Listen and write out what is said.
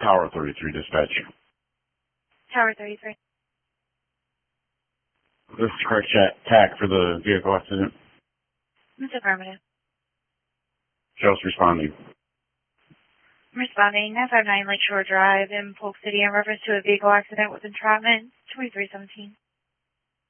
Tower 33 dispatch. Tower 33. This is correct TAC for the vehicle accident. It's affirmative. Sheriff's responding. Responding, 959 Lakeshore Drive in Polk City in reference to a vehicle accident with entrapment, 2317.